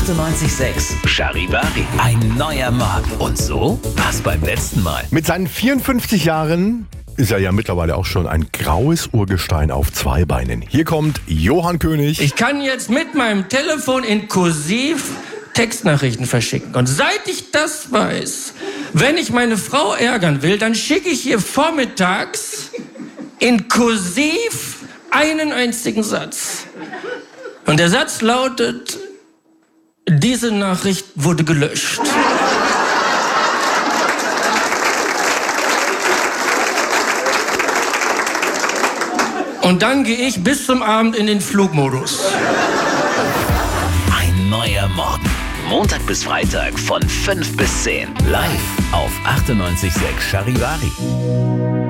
98.6 Charivari. Ein neuer Morgen. Und so war's beim letzten Mal. Mit seinen 54 Jahren ist er ja mittlerweile auch schon ein graues Urgestein auf zwei Beinen. Hier kommt Johann König. Ich kann jetzt mit meinem Telefon in Kursiv Textnachrichten verschicken. Und seit ich das weiß, wenn ich meine Frau ärgern will, dann schicke ich ihr vormittags in Kursiv einen einzigen Satz. Und der Satz lautet: Diese Nachricht wurde gelöscht. Und dann gehe ich bis zum Abend in den Flugmodus. Ein neuer Morgen. Montag bis Freitag von 5 bis 10. Live auf 98.6 Charivari.